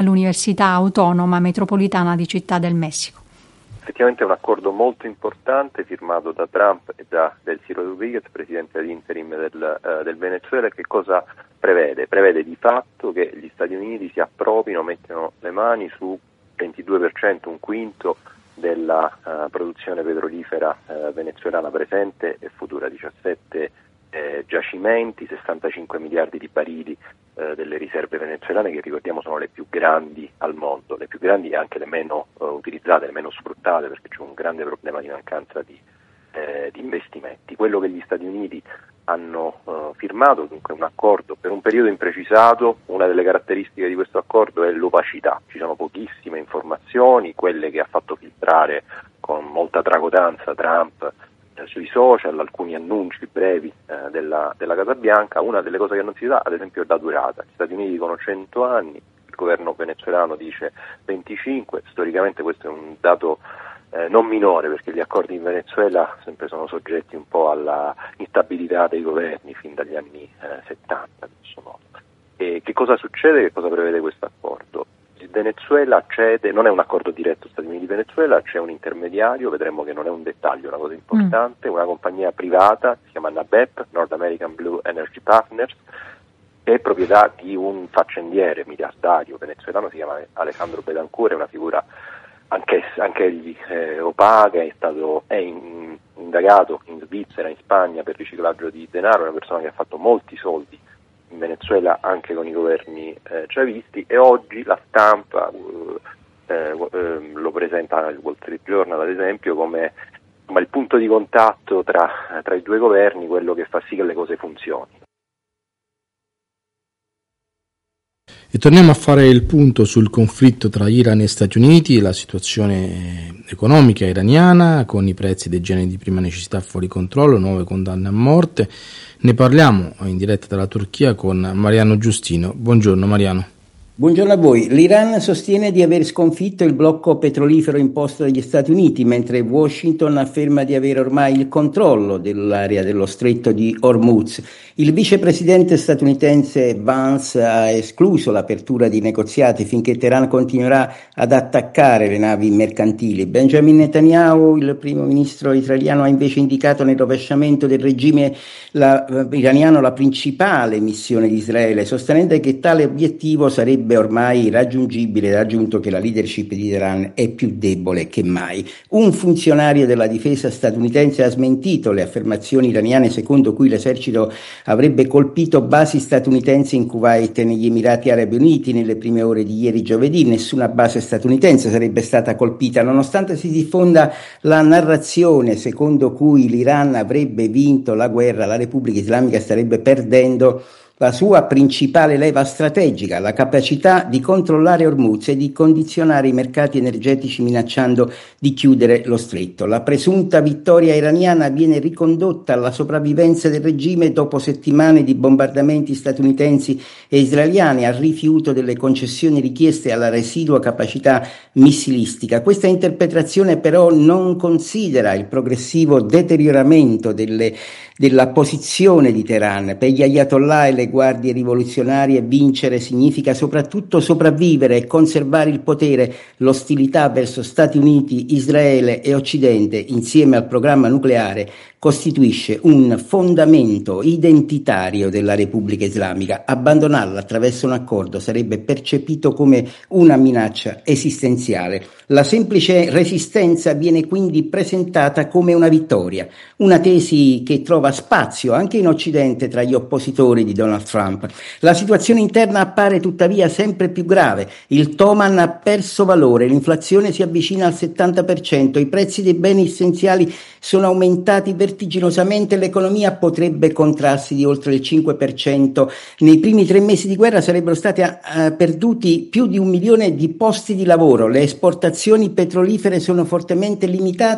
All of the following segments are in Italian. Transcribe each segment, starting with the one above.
all'Università Autonoma Metropolitana di Città del Messico. Effettivamente è un accordo molto importante firmato da Trump e da Delcy Rodriguez, presidente ad interim del Venezuela. Che cosa prevede? Prevede di fatto che gli Stati Uniti si appropino, mettano le mani su 22%, un quinto della produzione petrolifera venezuelana presente e futura, 17 giacimenti, 65 miliardi di barili delle riserve venezuelane, che ricordiamo sono le più grandi al mondo, le più grandi e anche le meno utilizzate, le meno sfruttate, perché c'è un grande problema di mancanza di investimenti. Quello che gli Stati Uniti hanno firmato, dunque un accordo per un periodo imprecisato. Una delle caratteristiche di questo accordo è l'opacità, ci sono pochissime informazioni, quelle che ha fatto filtrare con molta tracotanza Trump sui social, alcuni annunci brevi della Casa Bianca. Una delle cose che non si sa, ad esempio, è la durata. Gli Stati Uniti dicono 100 anni, il governo venezuelano dice 25, storicamente questo è un dato non minore, perché gli accordi in Venezuela sempre sono soggetti un po' alla instabilità dei governi fin dagli anni 70, grosso modo. E che cosa succede? Che cosa prevede questo accordo? Il Venezuela cede, non è un accordo diretto Stati Uniti-Venezuela, c'è un intermediario, vedremo che non è un dettaglio, è una cosa importante, una compagnia privata, si chiama NABEP, North American Blue Energy Partners, che è proprietà di un faccendiere miliardario venezuelano, si chiama Alejandro Betancourt, è una figura anche egli opaca, è indagato in Svizzera, in Spagna per riciclaggio di denaro, è una persona che ha fatto molti soldi in Venezuela anche con i governi chavisti, e oggi la stampa lo presenta, il Wall Street Journal ad esempio, come il punto di contatto tra i due governi, quello che fa sì che le cose funzionino. E torniamo a fare il punto sul conflitto tra Iran e Stati Uniti, la situazione economica iraniana con i prezzi dei generi di prima necessità fuori controllo, nuove condanne a morte. Ne parliamo in diretta dalla Turchia con Mariano Giustino. Buongiorno Mariano. Buongiorno a voi. L'Iran sostiene di aver sconfitto il blocco petrolifero imposto dagli Stati Uniti, mentre Washington afferma di avere ormai il controllo dell'area dello stretto di Hormuz. Il vicepresidente statunitense Vance ha escluso l'apertura di negoziati finché Teheran continuerà ad attaccare le navi mercantili. Benjamin Netanyahu, il primo ministro israeliano, ha invece indicato nel rovesciamento del regime iraniano la principale missione di Israele, sostenendo che tale obiettivo sarebbe ormai raggiungibile, ed ha aggiunto che la leadership di Teheran è più debole che mai. Un funzionario della difesa statunitense ha smentito le affermazioni iraniane secondo cui l'esercito avrebbe colpito basi statunitensi in Kuwait e negli Emirati Arabi Uniti nelle prime ore di ieri giovedì. Nessuna base statunitense sarebbe stata colpita, nonostante si diffonda la narrazione secondo cui l'Iran avrebbe vinto la guerra, la Repubblica Islamica starebbe perdendo la sua principale leva strategica, la capacità di controllare Hormuz e di condizionare i mercati energetici minacciando di chiudere lo stretto. La presunta vittoria iraniana viene ricondotta alla sopravvivenza del regime dopo settimane di bombardamenti statunitensi e israeliani, al rifiuto delle concessioni richieste alla residua capacità missilistica. Questa interpretazione però non considera il progressivo deterioramento della posizione di Teheran. Per gli ayatollah e le guardie rivoluzionarie vincere significa soprattutto sopravvivere e conservare il potere. L'ostilità verso Stati Uniti, Israele e Occidente, insieme al programma nucleare, costituisce un fondamento identitario della Repubblica Islamica. Abbandonarla attraverso un accordo sarebbe percepito come una minaccia esistenziale. La semplice resistenza viene quindi presentata come una vittoria, una tesi che trova spazio anche in Occidente tra gli oppositori di Donald Trump. La situazione interna appare tuttavia sempre più grave. Il Toman ha perso valore, l'inflazione si avvicina al 70%, i prezzi dei beni essenziali sono aumentati vertiginosamente, l'economia potrebbe contrarsi di oltre il 5%. Nei primi 3 mesi di guerra sarebbero stati perduti più di 1 milione di posti di lavoro, le esportazioni petrolifere sono fortemente limitate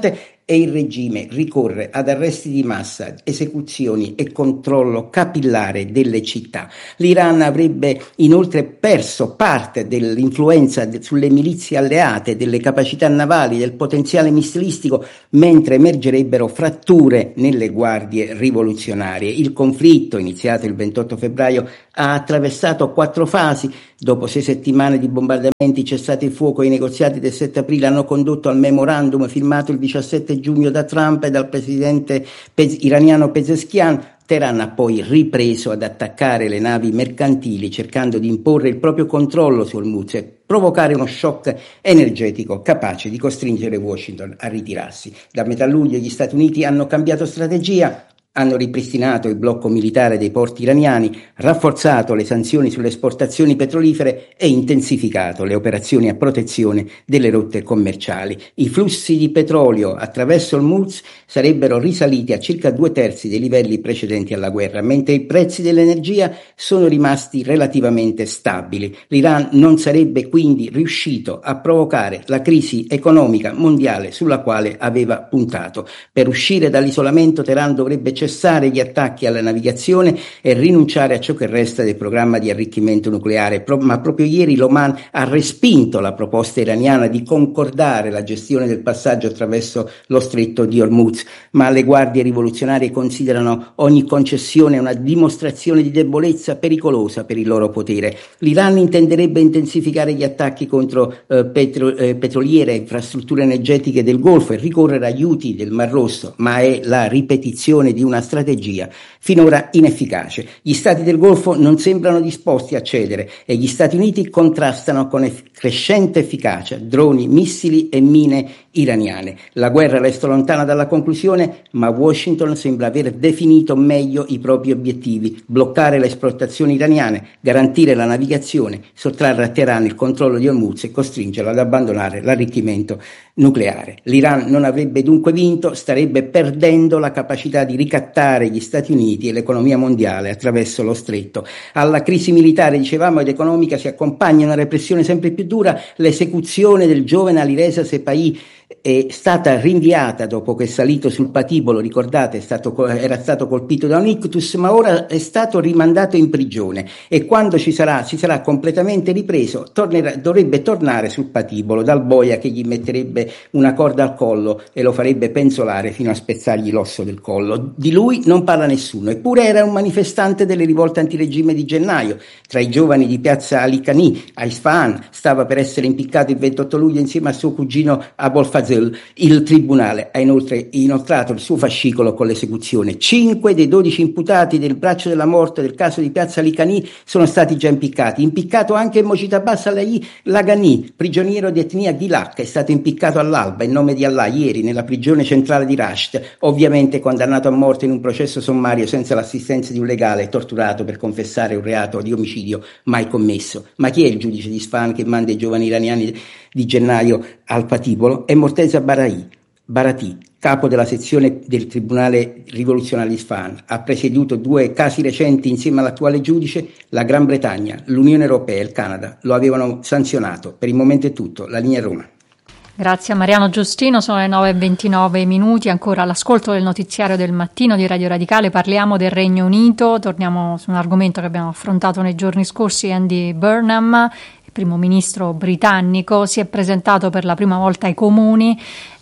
e il regime ricorre ad arresti di massa, esecuzioni e controllo capillare delle città. L'Iran avrebbe inoltre perso parte dell'influenza sulle milizie alleate, delle capacità navali, del potenziale missilistico, mentre emergerebbero fratture nelle guardie rivoluzionarie. Il conflitto, iniziato il 28 febbraio, ha attraversato 4 fasi. Dopo 6 settimane di bombardamenti, cessate il fuoco e i negoziati del 7 aprile hanno condotto al memorandum firmato il 17 giugno da Trump e dal presidente iraniano Pezeshkian. Teheran ha poi ripreso ad attaccare le navi mercantili, cercando di imporre il proprio controllo su Hormuz e provocare uno shock energetico capace di costringere Washington a ritirarsi. Da metà luglio gli Stati Uniti hanno cambiato strategia, hanno ripristinato il blocco militare dei porti iraniani, rafforzato le sanzioni sulle esportazioni petrolifere e intensificato le operazioni a protezione delle rotte commerciali. I flussi di petrolio attraverso Hormuz sarebbero risaliti a circa 2/3 dei livelli precedenti alla guerra, mentre i prezzi dell'energia sono rimasti relativamente stabili. L'Iran non sarebbe quindi riuscito a provocare la crisi economica mondiale sulla quale aveva puntato. Per uscire dall'isolamento, Teheran dovrebbe cessare gli attacchi alla navigazione e rinunciare a ciò che resta del programma di arricchimento nucleare, ma proprio ieri l'Oman ha respinto la proposta iraniana di concordare la gestione del passaggio attraverso lo stretto di Hormuz, ma le guardie rivoluzionarie considerano ogni concessione una dimostrazione di debolezza pericolosa per il loro potere. L'Iran intenderebbe intensificare gli attacchi contro petroliere e infrastrutture energetiche del Golfo e ricorrere agli Houthi del Mar Rosso, ma è la ripetizione di una strategia finora inefficace. Gli stati del Golfo non sembrano disposti a cedere e gli Stati Uniti contrastano con crescente efficacia droni, missili e mine iraniane. La guerra resta lontana dalla conclusione, ma Washington sembra aver definito meglio i propri obiettivi: bloccare le esportazioni iraniane, garantire la navigazione, sottrarre a Teheran il controllo di Hormuz e costringerlo ad abbandonare l'arricchimento nucleare. L'Iran non avrebbe dunque vinto, starebbe perdendo la capacità di ricattare gli Stati Uniti e l'economia mondiale attraverso lo stretto. Alla crisi militare, dicevamo, ed economica si accompagna una repressione sempre più dura. L'esecuzione del giovane Alireza Sepahih è stata rinviata dopo che è salito sul patibolo, ricordate, era stato colpito da un ictus, ma ora è stato rimandato in prigione e quando si sarà completamente ripreso dovrebbe tornare sul patibolo dal boia che gli metterebbe una corda al collo e lo farebbe penzolare fino a spezzargli l'osso del collo. Di lui non parla nessuno, eppure era un manifestante delle rivolte antiregime di gennaio. Tra i giovani di piazza Ali Khani a Isfahan stava per essere impiccato il 28 luglio insieme a suo cugino Abol Fazl. Il tribunale ha inoltrato il suo fascicolo con l'esecuzione. 5 dei 12 imputati del braccio della morte del caso di piazza Ali Khani sono stati già impiccati. Impiccato anche Mojtaba Laghani, prigioniero di etnia Gilak, è stato impiccato all'alba in nome di Allah ieri nella prigione centrale di Rasht, ovviamente condannato a morte in un processo sommario senza l'assistenza di un legale, torturato per confessare un reato di omicidio mai commesso. Ma chi è il giudice di Isfahan che manda i giovani iraniani di gennaio al patibolo? È Morteza Barati, capo della sezione del Tribunale Rivoluzionario di Isfahan. Ha presieduto 2 casi recenti insieme all'attuale giudice. La Gran Bretagna, l'Unione Europea e il Canada lo avevano sanzionato. Per il momento è tutto. La linea è Roma. Grazie a Mariano Giustino, sono le 9:29, ancora all'ascolto del notiziario del mattino di Radio Radicale. Parliamo del Regno Unito, torniamo su un argomento che abbiamo affrontato nei giorni scorsi. Andy Burnham, il primo ministro britannico, si è presentato per la prima volta ai comuni.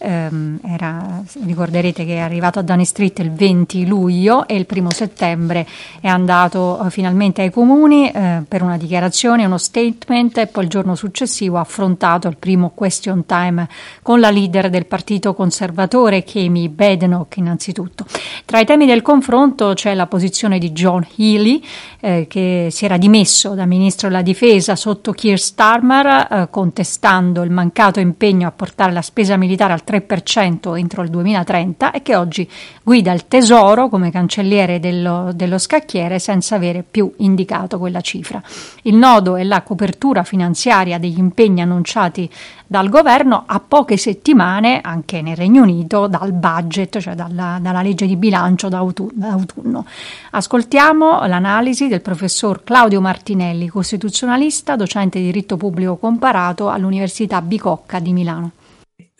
Ricorderete che è arrivato a Downing Street il 20 luglio e il 1 settembre è andato finalmente ai comuni per una dichiarazione, uno statement, e poi il giorno successivo ha affrontato il primo question time con la leader del partito conservatore, Kemi Badenoch. Innanzitutto, tra i temi del confronto c'è la posizione di John Healey, che si era dimesso da ministro della difesa sotto Keir Starmer, contestando il mancato impegno a portare la spesa militare al 3% entro il 2030 e che oggi guida il Tesoro come cancelliere dello scacchiere senza avere più indicato quella cifra. Il nodo è la copertura finanziaria degli impegni annunciati dal governo a poche settimane, anche nel Regno Unito, dal budget, cioè dalla legge di bilancio d'autunno. Ascoltiamo l'analisi del professor Claudio Martinelli, costituzionalista, docente di diritto pubblico comparato all'Università Bicocca di Milano.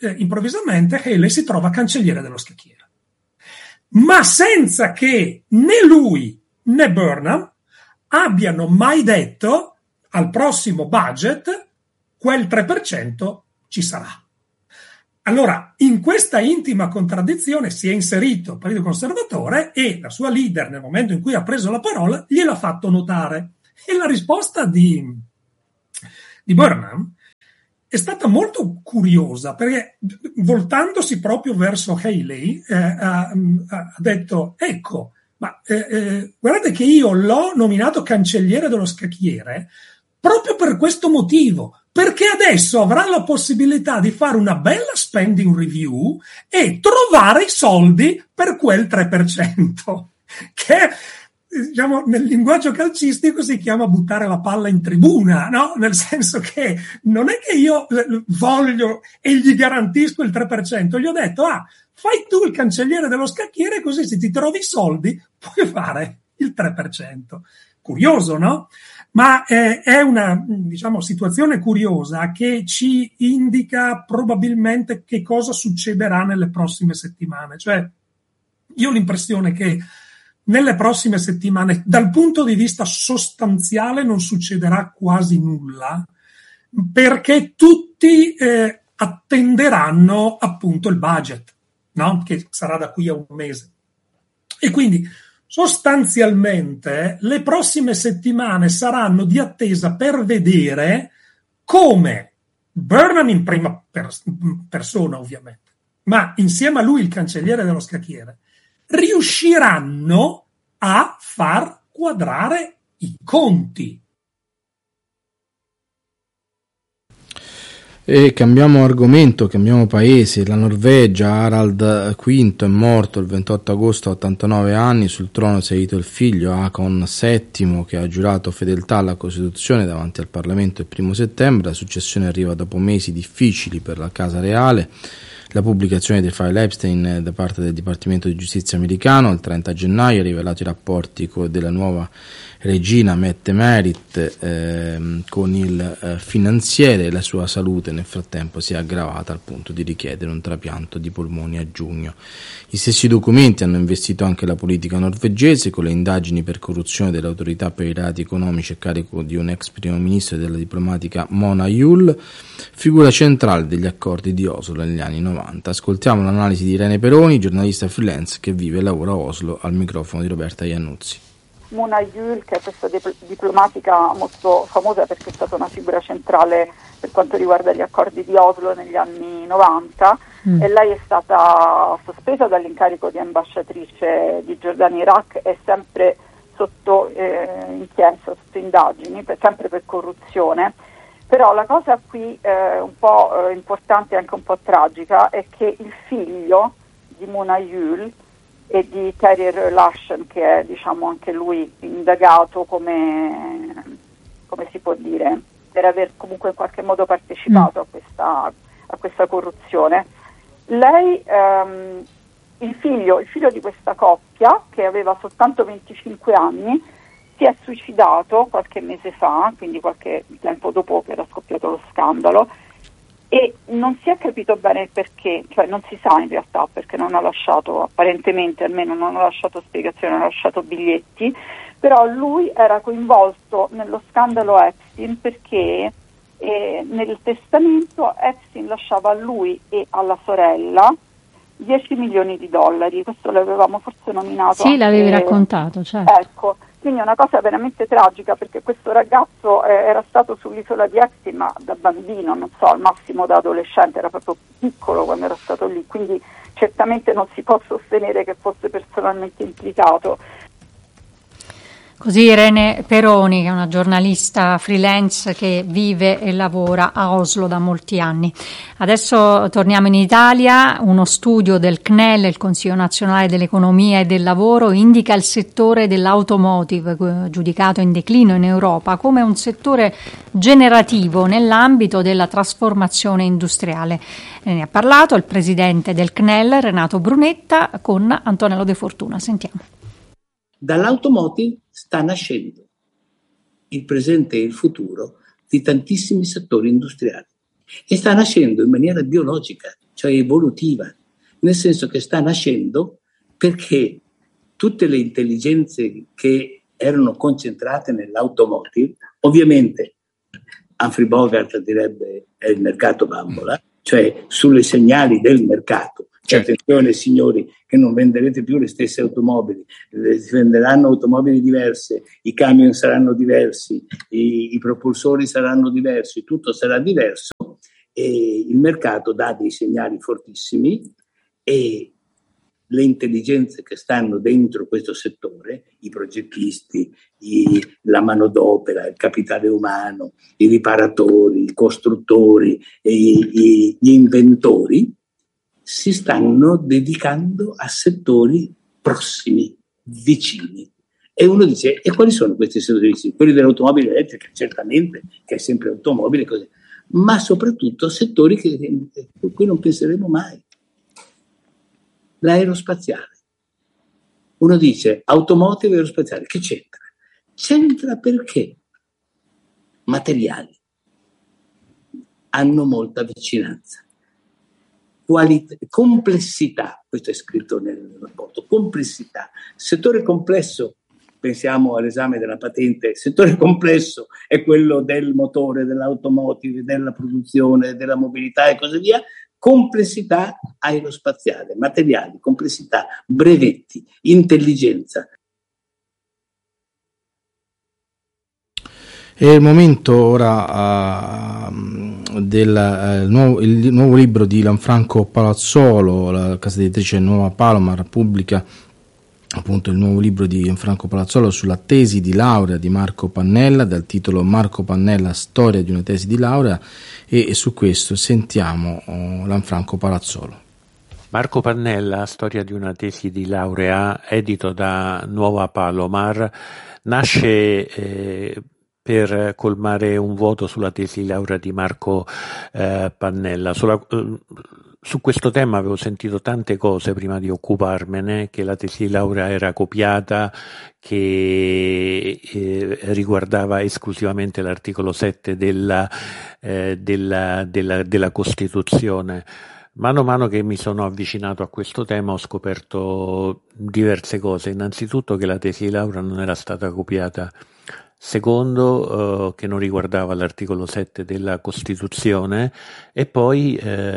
improvvisamente Haley si trova cancelliere dello scacchiere, ma senza che né lui né Burnham abbiano mai detto al prossimo budget quel 3% ci sarà. Allora, in questa intima contraddizione si è inserito il Partito Conservatore e la sua leader, nel momento in cui ha preso la parola, gliel'ha fatto notare. E la risposta di Burnham è stata molto curiosa, perché voltandosi proprio verso Haley ha detto: ecco, ma guardate che io l'ho nominato cancelliere dello scacchiere proprio per questo motivo, perché adesso avrà la possibilità di fare una bella spending review e trovare i soldi per quel 3%, che diciamo nel linguaggio calcistico si chiama buttare la palla in tribuna, no? Nel senso che non è che io voglio e gli garantisco il 3%, gli ho detto: fai tu il cancelliere dello scacchiere, così se ti trovi i soldi puoi fare il 3%. Curioso, no? Ma è una, diciamo, situazione curiosa che ci indica probabilmente che cosa succederà nelle prossime settimane. Cioè, io ho l'impressione che nelle prossime settimane, dal punto di vista sostanziale, non succederà quasi nulla, perché tutti attenderanno appunto il budget, no? Che sarà da qui a un mese. E quindi sostanzialmente le prossime settimane saranno di attesa per vedere come Burnham in prima persona, ovviamente, ma insieme a lui il cancelliere dello scacchiere, riusciranno a far quadrare i conti. E cambiamo argomento, cambiamo paese. La Norvegia, Harald V è morto il 28 agosto a 89 anni, sul trono è salito il figlio Haakon VII, che ha giurato fedeltà alla Costituzione davanti al Parlamento il 1 settembre. La successione arriva dopo mesi difficili per la Casa Reale. La pubblicazione dei file Epstein da parte del Dipartimento di Giustizia americano il 30 gennaio ha rivelato i rapporti della nuova regina Mette Merit con il finanziere. La sua salute nel frattempo si è aggravata al punto di richiedere un trapianto di polmoni a giugno. Gli stessi documenti hanno investito anche la politica norvegese, con le indagini per corruzione dell'autorità per i reati economici a carico di un ex primo ministro e della diplomatica Mona Juul, figura centrale degli accordi di Oslo negli anni 90. Ascoltiamo l'analisi di Irene Peroni, giornalista freelance che vive e lavora a Oslo, al microfono di Roberta Iannuzzi. Mona Juul, che è questa diplomatica molto famosa perché è stata una figura centrale per quanto riguarda gli accordi di Oslo negli anni 90, e lei è stata sospesa dall'incarico di ambasciatrice di Giordania e Iraq, è sempre sotto inchiesta, sotto indagini, sempre per corruzione. Però la cosa qui un po' importante e anche un po' tragica è che il figlio di Mona Juul e di Terje Larsen, che è diciamo anche lui indagato come si può dire, per aver comunque in qualche modo partecipato a questa corruzione. Lei, il figlio di questa coppia, che aveva soltanto 25 anni, si è suicidato qualche mese fa, quindi qualche tempo dopo che era scoppiato lo scandalo, e non si è capito bene il perché, cioè non si sa in realtà, perché non ha lasciato, apparentemente almeno non ha lasciato spiegazioni, non ha lasciato biglietti, però lui era coinvolto nello scandalo Epstein perché nel testamento Epstein lasciava a lui e alla sorella $10 milioni, questo l'avevamo forse nominato. Sì, l'avevi raccontato, certo. Ecco, quindi è una cosa veramente tragica, perché questo ragazzo era stato sull'isola di Epstein, ma da bambino, non so, al massimo da adolescente, era proprio piccolo quando era stato lì, quindi certamente non si può sostenere che fosse personalmente implicato. Così Irene Peroni, che è una giornalista freelance che vive e lavora a Oslo da molti anni. Adesso torniamo in Italia. Uno studio del CNEL, il Consiglio Nazionale dell'Economia e del Lavoro, indica il settore dell'automotive, giudicato in declino in Europa, come un settore generativo nell'ambito della trasformazione industriale. Ne ha parlato il presidente del CNEL, Renato Brunetta, con Antonello De Fortuna. Sentiamo. Dall'automotive sta nascendo il presente e il futuro di tantissimi settori industriali, e sta nascendo in maniera biologica. cioè evolutiva, nel senso che sta nascendo perché tutte le intelligenze che erano concentrate nell'automotive, ovviamente Humphrey Bogart direbbe è il mercato bambola, cioè sulle segnali del mercato. Cioè, attenzione signori, che non venderete più le stesse automobili, si venderanno automobili diverse, i camion saranno diversi, i propulsori saranno diversi, tutto sarà diverso, e il mercato dà dei segnali fortissimi e le intelligenze che stanno dentro questo settore, i progettisti, la manodopera, il capitale umano, i riparatori, i costruttori, gli inventori, si stanno dedicando a settori prossimi, vicini. E uno dice, e quali sono questi settori vicini? Quelli dell'automobile elettrica, certamente, che è sempre automobile, così, ma soprattutto settori a cui non penseremo mai. L'aerospaziale. Uno dice automotive e aerospaziale, che c'entra? C'entra perché materiali hanno molta vicinanza. Complessità, questo è scritto nel rapporto, complessità. Settore complesso, pensiamo all'esame della patente, settore complesso è quello del motore, dell'automotive, della produzione, della mobilità e così via. Complessità aerospaziale, materiali, complessità, brevetti, intelligenza. È il momento ora del nuovo libro di Lanfranco Palazzolo, la casa editrice Nuova Palomar pubblica appunto il nuovo libro di Lanfranco Palazzolo sulla tesi di laurea di Marco Pannella, dal titolo Marco Pannella, storia di una tesi di laurea, e su questo sentiamo Lanfranco Palazzolo. Marco Pannella, storia di una tesi di laurea, edito da Nuova Palomar, nasce per colmare un vuoto sulla tesi di laurea di Marco Pannella. Su questo tema avevo sentito tante cose prima di occuparmene, che la tesi di laurea era copiata, che riguardava esclusivamente l'articolo 7 della Costituzione. Mano a mano che mi sono avvicinato a questo tema ho scoperto diverse cose. Innanzitutto che la tesi di laurea non era stata copiata. Secondo, che non riguardava l'articolo 7 della Costituzione, e poi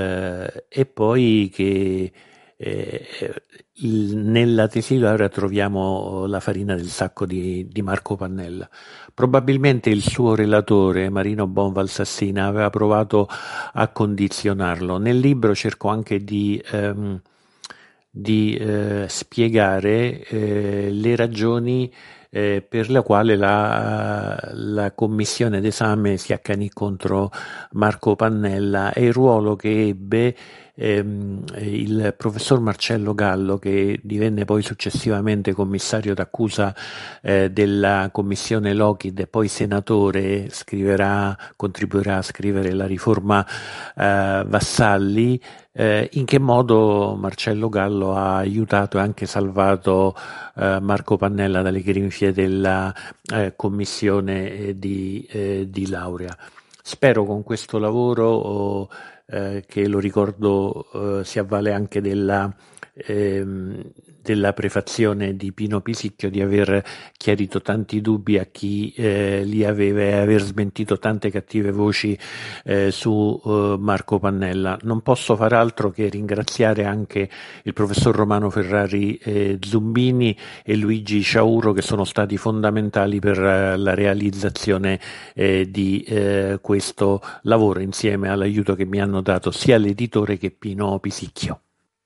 che nella tesi di laurea troviamo la farina del sacco di Marco Pannella. Probabilmente il suo relatore, Marino Bonvalsassina, aveva provato a condizionarlo. Nel libro cerco anche di spiegare le ragioni per la quale la commissione d'esame si accanì contro Marco Pannella e il ruolo che ebbe il professor Marcello Gallo, che divenne poi successivamente commissario d'accusa della commissione Lockheed e poi senatore, contribuirà a scrivere la riforma Vassalli. In che modo Marcello Gallo ha aiutato e anche salvato Marco Pannella dalle grinfie della commissione di laurea. Spero con questo lavoro, che lo ricordo si avvale anche della prefazione di Pino Pisicchio, di aver chiarito tanti dubbi a chi li aveva e aver smentito tante cattive voci su Marco Pannella. Non posso far altro che ringraziare anche il professor Romano Ferrari Zumbini e Luigi Ciauro, che sono stati fondamentali per la realizzazione di questo lavoro, insieme all'aiuto che mi hanno dato sia l'editore che Pino Pisicchio.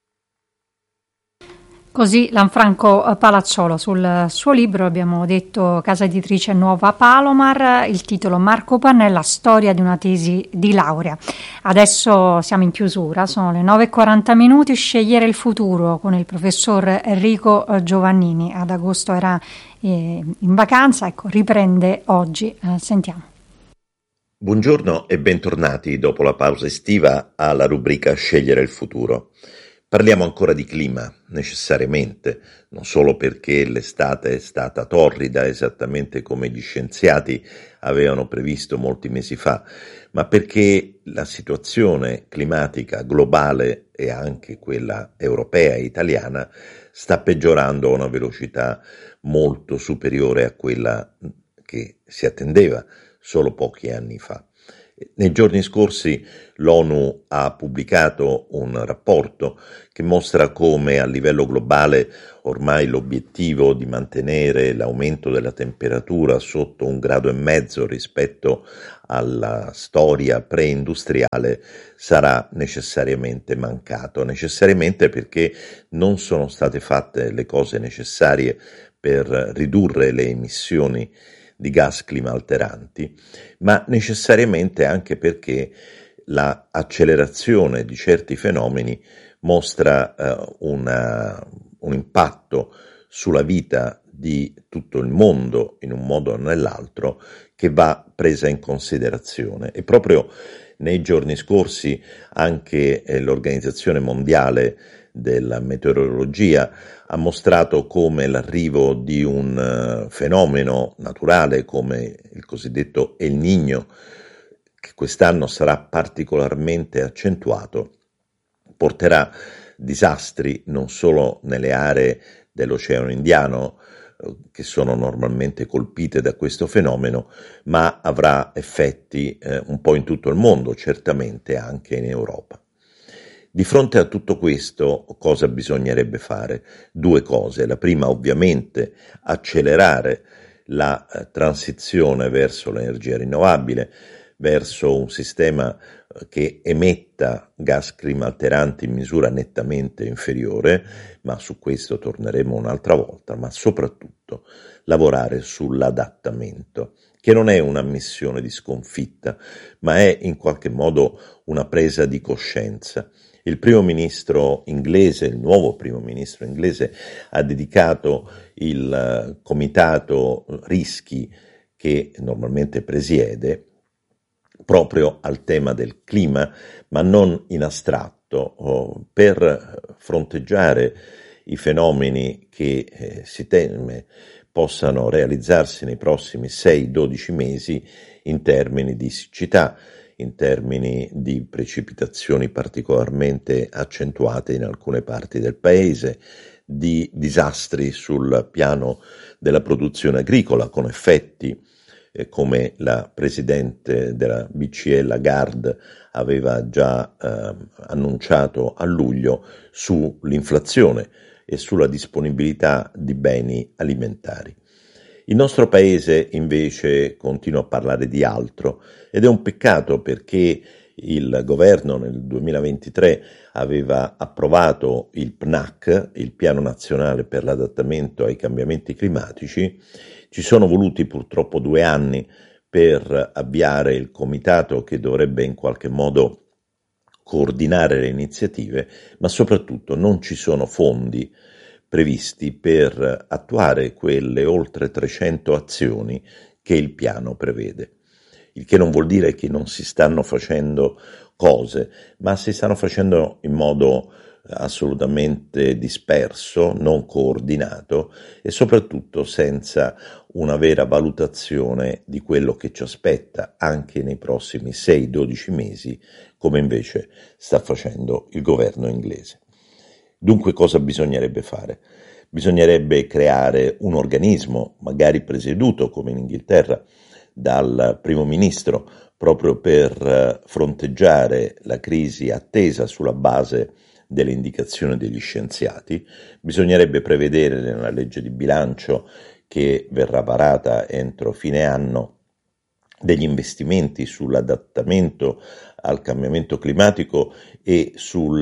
Così Lanfranco Palazzolo. Sul suo libro abbiamo detto casa editrice Nuova Palomar, il titolo Marco Pannella, storia di una tesi di laurea. Adesso siamo in chiusura, sono le 9:40, scegliere il futuro con il professor Enrico Giovannini. Ad agosto era in vacanza, ecco, riprende oggi. Sentiamo. Buongiorno e bentornati dopo la pausa estiva alla rubrica Scegliere il futuro. Parliamo ancora di clima, necessariamente, non solo perché l'estate è stata torrida, esattamente come gli scienziati avevano previsto molti mesi fa, ma perché la situazione climatica globale e anche quella europea e italiana sta peggiorando a una velocità molto superiore a quella che si attendeva solo pochi anni fa. Nei giorni scorsi l'ONU ha pubblicato un rapporto che mostra come a livello globale ormai l'obiettivo di mantenere l'aumento della temperatura sotto 1,5 gradi rispetto alla storia preindustriale sarà necessariamente mancato, necessariamente perché non sono state fatte le cose necessarie per ridurre le emissioni di gas climalteranti, ma necessariamente anche perché la accelerazione di certi fenomeni mostra un impatto sulla vita di tutto il mondo in un modo o nell'altro che va presa in considerazione. E proprio nei giorni scorsi anche l'Organizzazione Mondiale della Meteorologia ha mostrato come l'arrivo di un fenomeno naturale come il cosiddetto El Niño, che quest'anno sarà particolarmente accentuato, porterà disastri non solo nelle aree dell'Oceano Indiano che sono normalmente colpite da questo fenomeno, ma avrà effetti un po' in tutto il mondo, certamente anche in Europa. Di fronte a tutto questo cosa bisognerebbe fare? 2 cose. La prima, ovviamente, accelerare la transizione verso l'energia rinnovabile, verso un sistema che emetta gas climalteranti in misura nettamente inferiore, ma su questo torneremo un'altra volta, ma soprattutto lavorare sull'adattamento, che non è una missione di sconfitta, ma è in qualche modo una presa di coscienza. Il primo ministro inglese, il nuovo primo ministro inglese, ha dedicato il comitato rischi che normalmente presiede proprio al tema del clima, ma non in astratto, per fronteggiare i fenomeni che si teme possano realizzarsi nei prossimi 6-12 mesi in termini di siccità, in termini di precipitazioni particolarmente accentuate in alcune parti del paese, di disastri sul piano della produzione agricola con effetti come la presidente della BCE Lagarde aveva già annunciato a luglio sull'inflazione e sulla disponibilità di beni alimentari. Il nostro paese invece continua a parlare di altro ed è un peccato perché il governo nel 2023 aveva approvato il PNAC, il Piano Nazionale per l'adattamento ai cambiamenti climatici. Ci sono voluti purtroppo 2 anni per avviare il comitato che dovrebbe in qualche modo coordinare le iniziative, ma soprattutto non ci sono fondi previsti per attuare quelle oltre 300 azioni che il piano prevede. Il che non vuol dire che non si stanno facendo cose, ma si stanno facendo in modo assolutamente disperso, non coordinato e soprattutto senza una vera valutazione di quello che ci aspetta anche nei prossimi 6-12 mesi, come invece sta facendo il governo inglese. Dunque cosa bisognerebbe fare? Bisognerebbe creare un organismo, magari presieduto come in Inghilterra dal primo ministro, proprio per fronteggiare la crisi attesa sulla base delle indicazioni degli scienziati. Bisognerebbe prevedere nella legge di bilancio che verrà varata entro fine anno degli investimenti sull'adattamento al cambiamento climatico e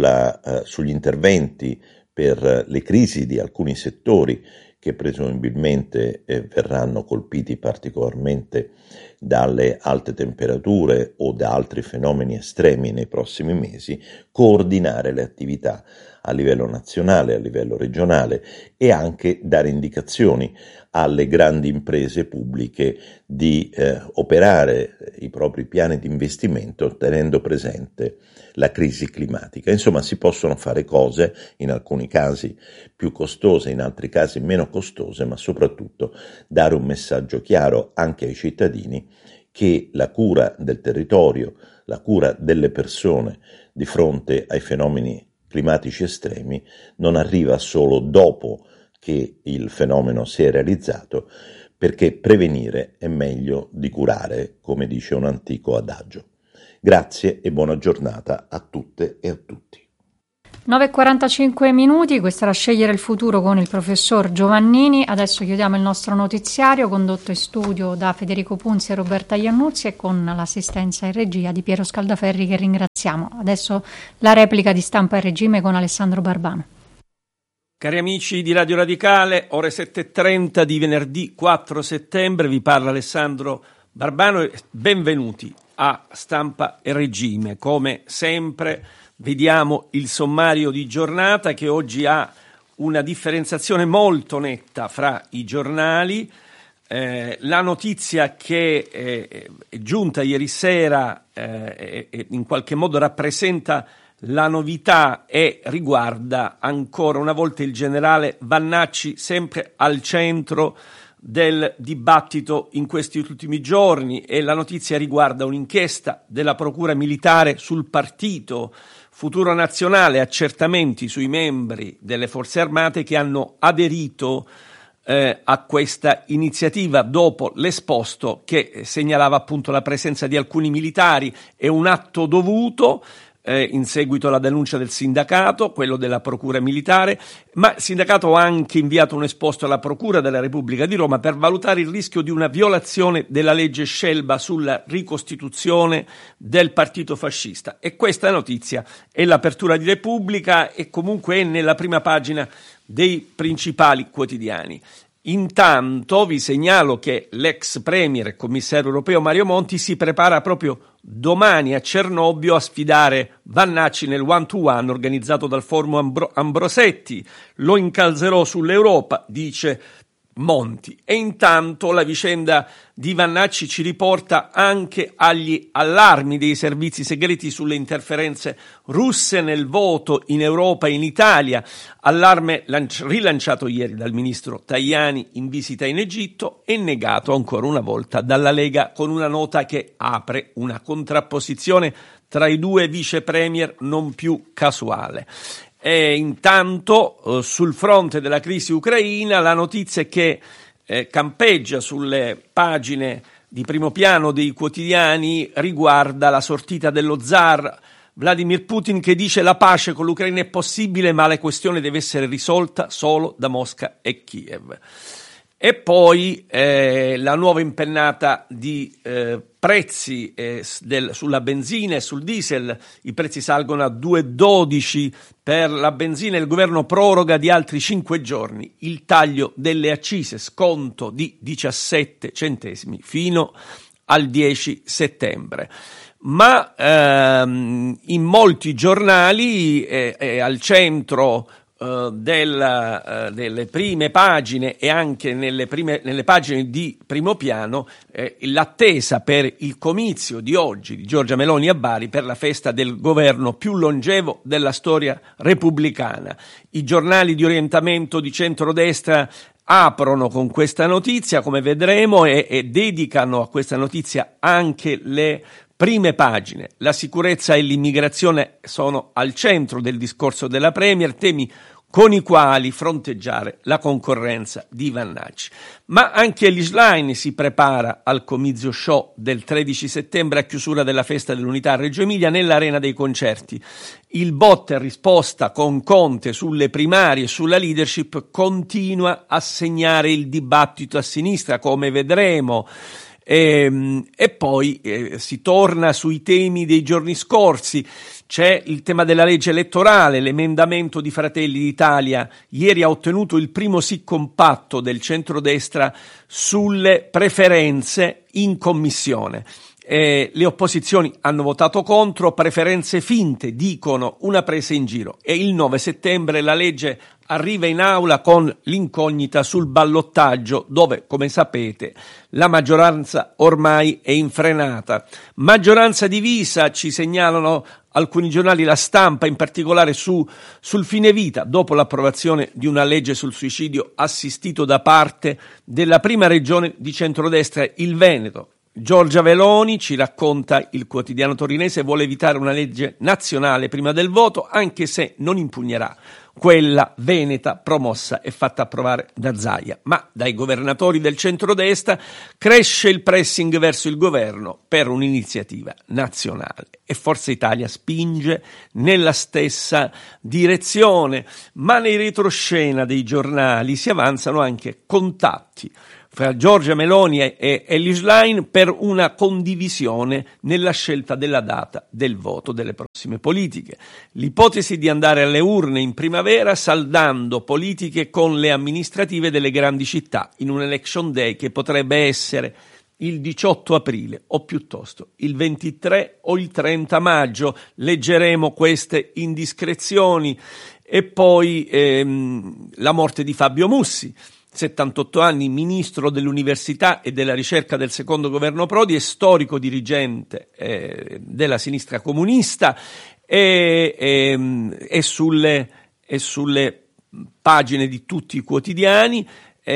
sugli interventi per le crisi di alcuni settori che presumibilmente verranno colpiti particolarmente dalle alte temperature o da altri fenomeni estremi nei prossimi mesi, coordinare le attività a livello nazionale, a livello regionale e anche dare indicazioni alle grandi imprese pubbliche di operare i propri piani di investimento tenendo presente la crisi climatica. Insomma, si possono fare cose, in alcuni casi più costose, in altri casi meno costose, ma soprattutto dare un messaggio chiaro anche ai cittadini che la cura del territorio, la cura delle persone di fronte ai fenomeni climatici estremi non arriva solo dopo che il fenomeno si è realizzato, perché prevenire è meglio di curare, come dice un antico adagio. Grazie e buona giornata a tutte e a tutti. 9:45, questa era Scegliere il futuro con il professor Giovannini. Adesso chiudiamo il nostro notiziario condotto in studio da Federico Punzi e Roberta Iannuzzi e con l'assistenza in regia di Piero Scaldaferri, che ringraziamo. Adesso la replica di Stampa e Regime con Alessandro Barbano. Cari amici di Radio Radicale, ore 7:30 di venerdì 4 settembre, vi parla Alessandro Barbano e benvenuti a Stampa e Regime. Come sempre vediamo il sommario di giornata che oggi ha una differenziazione molto netta fra i giornali. La notizia che è giunta ieri sera in qualche modo rappresenta la novità e riguarda ancora una volta il generale Vannacci, sempre al centro del dibattito in questi ultimi giorni, e la notizia riguarda un'inchiesta della Procura Militare sul partito Futuro Nazionale, accertamenti sui membri delle Forze Armate che hanno aderito a questa iniziativa dopo l'esposto che segnalava appunto la presenza di alcuni militari. È un atto dovuto in seguito alla denuncia del sindacato, quello della Procura Militare, ma il sindacato ha anche inviato un esposto alla Procura della Repubblica di Roma per valutare il rischio di una violazione della legge Scelba sulla ricostituzione del partito fascista. E questa notizia è l'apertura di Repubblica e comunque è nella prima pagina dei principali quotidiani. Intanto vi segnalo che l'ex premier e commissario europeo Mario Monti si prepara proprio domani a Cernobbio a sfidare Vannacci nel one-to-one organizzato dal Forum Ambrosetti. Lo incalzerò sull'Europa, dice Monti. E intanto la vicenda di Vannacci ci riporta anche agli allarmi dei servizi segreti sulle interferenze russe nel voto in Europa e in Italia, allarme rilanciato ieri dal ministro Tajani in visita in Egitto e negato ancora una volta dalla Lega con una nota che apre una contrapposizione tra i due vice premier non più casuale. E intanto sul fronte della crisi ucraina la notizia è che campeggia sulle pagine di primo piano dei quotidiani riguarda la sortita dello zar Vladimir Putin, che dice: la pace con l'Ucraina è possibile, ma la questione deve essere risolta solo da Mosca e Kiev. E poi la nuova impennata di prezzi sulla benzina e sul diesel. I prezzi salgono a 2,12 per la benzina e il governo proroga di altri 5 giorni il taglio delle accise, sconto di 17 centesimi fino al 10 settembre. Ma in molti giornali è al centro delle prime pagine e anche nelle pagine di primo piano l'attesa per il comizio di oggi di Giorgia Meloni a Bari per la festa del governo più longevo della storia repubblicana. I giornali di orientamento di centrodestra aprono con questa notizia, come vedremo, e dedicano a questa notizia anche le prime pagine. La sicurezza e l'immigrazione sono al centro del discorso della Premier, temi con i quali fronteggiare la concorrenza di Vannacci. Ma anche l'Isline si prepara al comizio show del 13 settembre a chiusura della Festa dell'Unità a Reggio Emilia nell'Arena dei Concerti. Il botta e risposta con Conte sulle primarie e sulla leadership continua a segnare il dibattito a sinistra, come vedremo. E poi si torna sui temi dei giorni scorsi. C'è il tema della legge elettorale. L'emendamento di Fratelli d'Italia ieri ha ottenuto il primo sì compatto del centrodestra sulle preferenze in commissione. Le opposizioni hanno votato contro, preferenze finte, dicono, una presa in giro. E il 9 settembre la legge arriva in aula con l'incognita sul ballottaggio, dove, come sapete, la maggioranza ormai è infrenata. Maggioranza divisa, ci segnalano alcuni giornali, La Stampa in particolare sul fine vita, dopo l'approvazione di una legge sul suicidio assistito da parte della prima regione di centrodestra, il Veneto. Giorgia Meloni, ci racconta il quotidiano torinese, vuole evitare una legge nazionale prima del voto, anche se non impugnerà quella veneta promossa e fatta approvare da Zaia. Ma dai governatori del centrodestra cresce il pressing verso il governo per un'iniziativa nazionale e Forza Italia spinge nella stessa direzione, ma nei retroscena dei giornali si avanzano anche contatti fra Giorgia Meloni e Elly Schlein per una condivisione nella scelta della data del voto delle prossime politiche. L'ipotesi di andare alle urne in primavera saldando politiche con le amministrative delle grandi città in un election day che potrebbe essere il 18 aprile o piuttosto il 23 o il 30 maggio. Leggeremo queste indiscrezioni. E poi la morte di Fabio Mussi, 78 anni, ministro dell'università e della ricerca del secondo governo Prodi e storico dirigente della sinistra comunista, e sulle pagine di tutti i quotidiani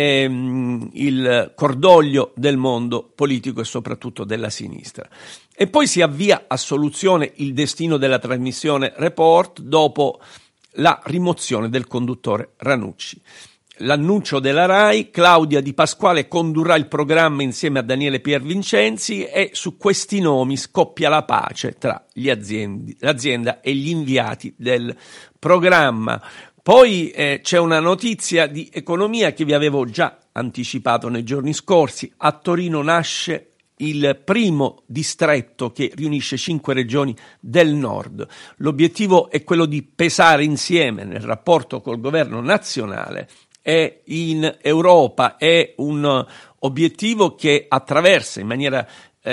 il cordoglio del mondo politico e soprattutto della sinistra. E poi si avvia a soluzione il destino della trasmissione Report dopo la rimozione del conduttore Ranucci. L'annuncio della RAI: Claudia Di Pasquale condurrà il programma insieme a Daniele Piervincenzi e su questi nomi scoppia la pace tra l'azienda e gli inviati del programma. Poi c'è una notizia di economia che vi avevo già anticipato nei giorni scorsi. A Torino nasce il primo distretto che riunisce 5 regioni del nord. L'obiettivo è quello di pesare insieme nel rapporto col governo nazionale e in Europa. È un obiettivo che attraversa in maniera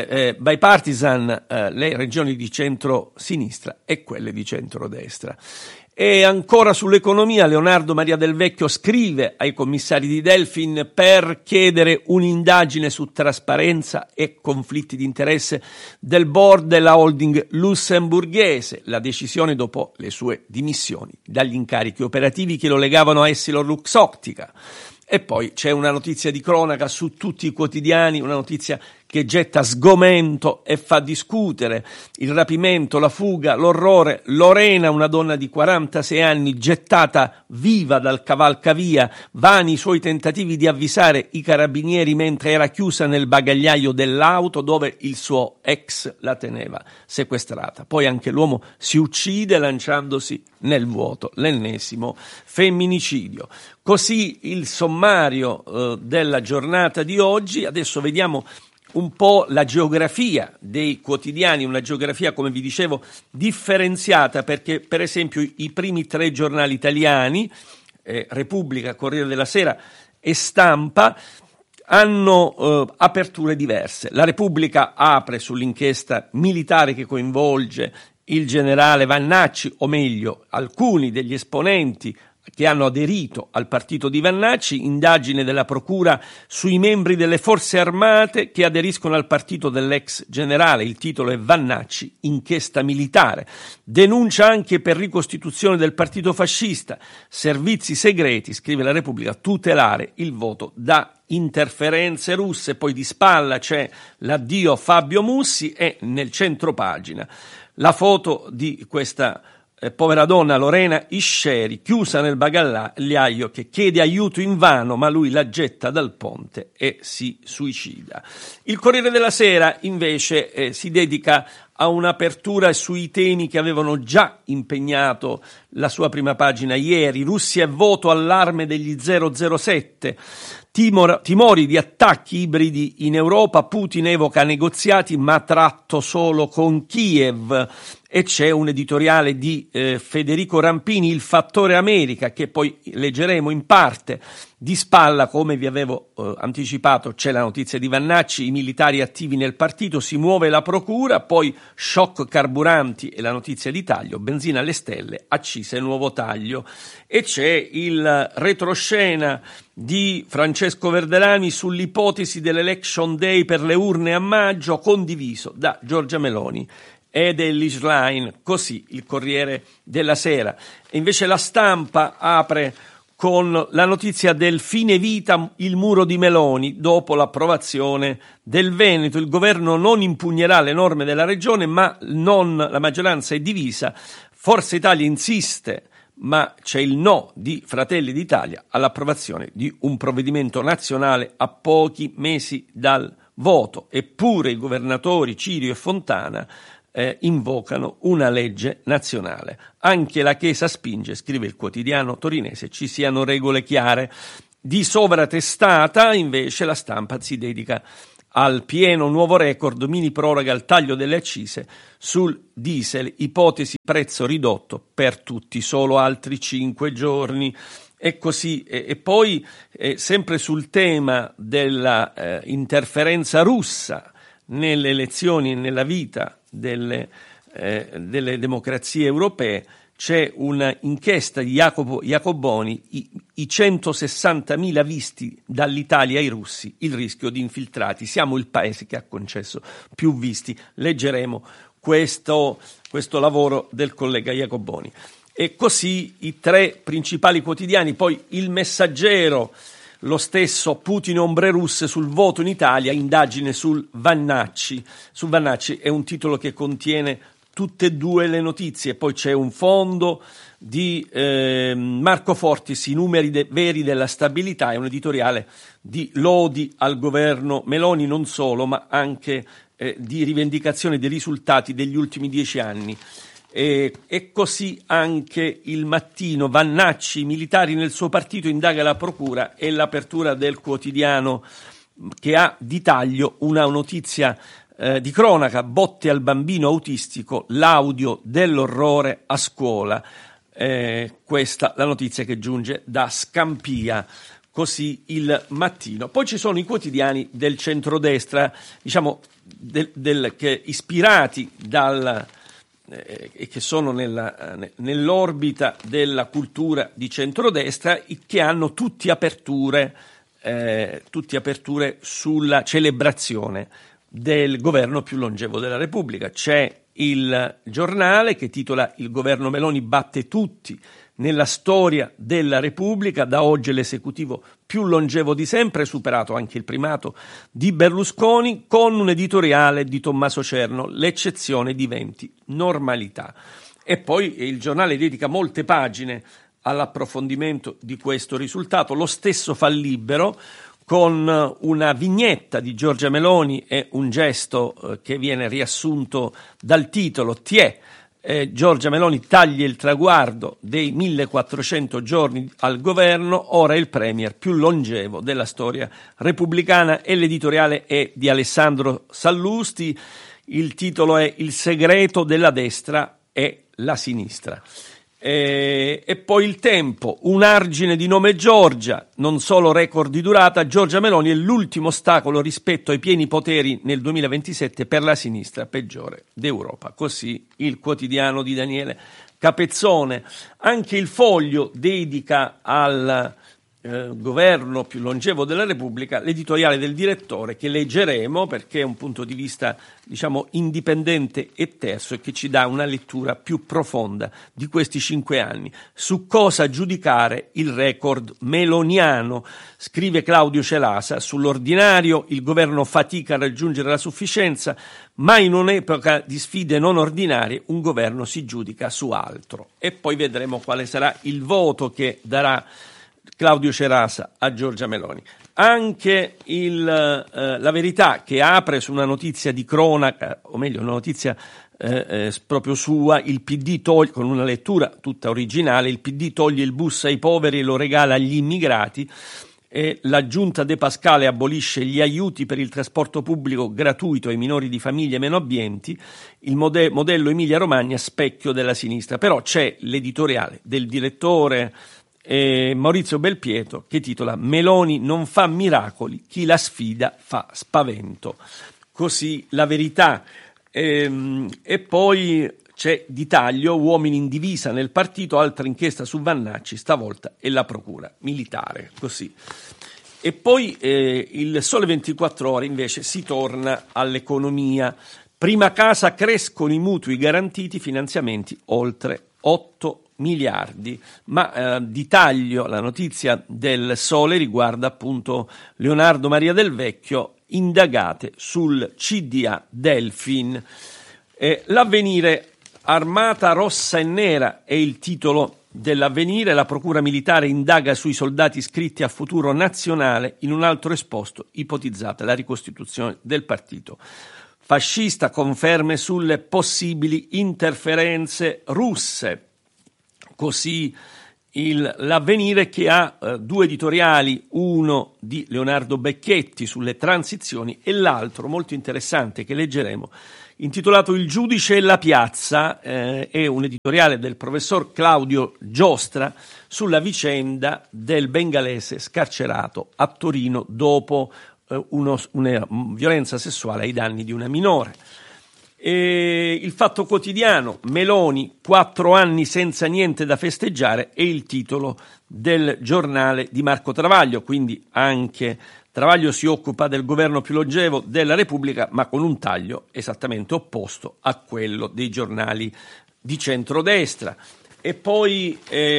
bipartisan le regioni di centro-sinistra e quelle di centro-destra. E ancora sull'economia, Leonardo Maria Del Vecchio scrive ai commissari di Delfin per chiedere un'indagine su trasparenza e conflitti di interesse del board della holding lussemburghese. La decisione dopo le sue dimissioni dagli incarichi operativi che lo legavano a EssilorLuxottica. E poi c'è una notizia di cronaca su tutti i quotidiani, una notizia che getta sgomento e fa discutere: il rapimento, la fuga, l'orrore. Lorena, una donna di 46 anni, gettata viva dal cavalcavia, vani i suoi tentativi di avvisare i carabinieri mentre era chiusa nel bagagliaio dell'auto dove il suo ex la teneva sequestrata. Poi anche l'uomo si uccide lanciandosi nel vuoto, l'ennesimo femminicidio. Così il sommario della giornata di oggi. Adesso vediamo un po' la geografia dei quotidiani, una geografia, come vi dicevo, differenziata, perché per esempio i primi 3 giornali italiani, Repubblica, Corriere della Sera e Stampa, hanno aperture diverse. La Repubblica apre sull'inchiesta militare che coinvolge il generale Vannacci, o meglio alcuni degli esponenti che hanno aderito al partito di Vannacci, indagine della procura sui membri delle forze armate che aderiscono al partito dell'ex generale. Il titolo è Vannacci, inchiesta militare. Denuncia anche per ricostituzione del partito fascista, servizi segreti, scrive la Repubblica, tutelare il voto da interferenze russe. Poi di spalla c'è l'addio Fabio Mussi e nel centropagina la foto di questa povera donna, Lorena Isceri, chiusa nel bagagliaio, che chiede aiuto invano, ma lui la getta dal ponte e si suicida. Il Corriere della Sera invece si dedica a un'apertura sui temi che avevano già impegnato la sua prima pagina ieri: Russia e voto, allarme degli 007, timori di attacchi ibridi in Europa, Putin evoca negoziati ma tratto solo con Kiev. E c'è un editoriale di Federico Rampini, Il fattore America, che poi leggeremo in parte. Di spalla, come vi avevo anticipato, c'è la notizia di Vannacci, i militari attivi nel partito, si muove la procura, poi shock carburanti e la notizia di taglio, benzina alle stelle, accise nuovo taglio. E c'è il retroscena di Francesco Verdelami sull'ipotesi dell'election day per le urne a maggio, condiviso da Giorgia Meloni ed Elly Schlein, così il Corriere della Sera. E invece la Stampa apre con la notizia del fine vita il muro di Meloni dopo l'approvazione del Veneto. Il governo non impugnerà le norme della regione, ma la maggioranza è divisa. Forza Italia insiste, ma c'è il no di Fratelli d'Italia all'approvazione di un provvedimento nazionale a pochi mesi dal voto. Eppure i governatori Cirio e Fontana invocano una legge nazionale. Anche la Chiesa spinge, scrive il quotidiano torinese, ci siano regole chiare. Di sovratestata invece la Stampa si dedica al pieno nuovo record, mini proroga al taglio delle accise sul diesel, ipotesi prezzo ridotto per tutti, solo altri 5 giorni. E così, e poi sempre sul tema della interferenza russa nelle elezioni e nella vita delle democrazie europee, c'è un'inchiesta di Jacoboni, i 160.000 visti dall'Italia ai russi, il rischio di infiltrati. Siamo il paese che ha concesso più visti. Leggeremo questo lavoro del collega Jacoboni. E così i 3 principali quotidiani, poi Il Messaggero, lo stesso Putin ombre russe sul voto in Italia, indagine sul Vannacci. Su Vannacci è un titolo che contiene tutte e 2 le notizie. Poi c'è un fondo di Marco Fortis, i numeri veri della stabilità, è un editoriale di lodi al governo Meloni, non solo, ma anche di rivendicazione dei risultati degli ultimi 10 anni. E così anche Il Mattino, Vannacci, militari nel suo partito, indaga la procura, e l'apertura del quotidiano che ha di taglio una notizia di cronaca, botte al bambino autistico, l'audio dell'orrore a scuola. Questa la notizia che giunge da Scampia. Così Il Mattino. Poi ci sono i quotidiani del centrodestra, diciamo che ispirati e che sono nell'orbita della cultura di centrodestra, che hanno tutti aperture sulla celebrazione del governo più longevo della Repubblica. C'è il Giornale che titola "Il governo Meloni batte tutti nella storia della Repubblica, da oggi l'esecutivo più longevo di sempre, superato anche il primato di Berlusconi", con un editoriale di Tommaso Cerno, "L'eccezione diventi normalità". E poi il Giornale dedica molte pagine all'approfondimento di questo risultato. Lo stesso fa Libero, con una vignetta di Giorgia Meloni e un gesto che viene riassunto dal titolo: "Tiè, Giorgia Meloni taglia il traguardo dei 1400 giorni al governo, ora è il premier più longevo della storia repubblicana". E l'editoriale è di Alessandro Sallusti, il titolo è "Il segreto della destra è la sinistra". E poi Il Tempo, un argine di nome Giorgia, non solo record di durata, Giorgia Meloni è l'ultimo ostacolo rispetto ai pieni poteri nel 2027 per la sinistra peggiore d'Europa. Così il quotidiano di Daniele Capezzone. Anche Il Foglio dedica al governo più longevo della Repubblica l'editoriale del direttore, che leggeremo perché è un punto di vista, diciamo, indipendente e terzo, e che ci dà una lettura più profonda di questi 5 anni. Su cosa giudicare il record meloniano, scrive Claudio Celasa: "Sull'ordinario il governo fatica a raggiungere la sufficienza, ma in un'epoca di sfide non ordinarie un governo si giudica su altro". E poi vedremo quale sarà il voto che darà Claudio Cerasa a Giorgia Meloni. Anche La Verità, che apre su una notizia di cronaca, o meglio una notizia proprio sua, il PD toglie, con una lettura tutta originale, il PD toglie il bus ai poveri e lo regala agli immigrati, e la giunta De Pascale abolisce gli aiuti per il trasporto pubblico gratuito ai minori di famiglie meno abbienti, il modello Emilia Romagna specchio della sinistra. Però c'è l'editoriale del direttore Maurizio Belpietro, che titola "Meloni non fa miracoli, chi la sfida fa spavento". Così La Verità. E poi c'è di taglio "Uomini in divisa nel partito, altra inchiesta su Vannacci, stavolta è la procura militare". Così. E poi il Sole 24 Ore invece si torna all'economia. Prima casa, crescono i mutui garantiti, finanziamenti oltre 8 miliardi, ma di taglio la notizia del Sole riguarda appunto Leonardo Maria Del Vecchio, indagate sul CDA Delfin. L'Avvenire, Armata rossa e nera è il titolo dell'Avvenire. La procura militare indaga sui soldati iscritti a Futuro Nazionale, in un altro esposto ipotizzata la ricostituzione del partito fascista, conferme sulle possibili interferenze russe. Così l'Avvenire, che ha due editoriali, uno di Leonardo Becchetti sulle transizioni e l'altro molto interessante che leggeremo, intitolato Il giudice e la piazza, è un editoriale del professor Claudio Giostra sulla vicenda del bengalese scarcerato a Torino dopo una violenza sessuale ai danni di una minore. Il Fatto Quotidiano, Meloni, 4 anni senza niente da festeggiare, è il titolo del giornale di Marco Travaglio, quindi anche Travaglio si occupa del governo più longevo della Repubblica, ma con un taglio esattamente opposto a quello dei giornali di centrodestra. E poi